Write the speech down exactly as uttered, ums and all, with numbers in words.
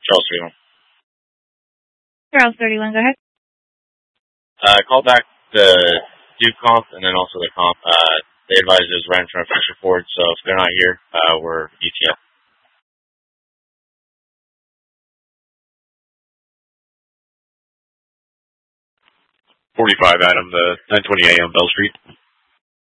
Charles thirty-one. Charles thirty-one, go ahead. Uh, call back the Duke comp and then also the comp. Uh, they advised it was right in front of Fisher Ford, so if they're not here, uh, we're U T F. forty-five Adam, the nine twenty A on Bell Street.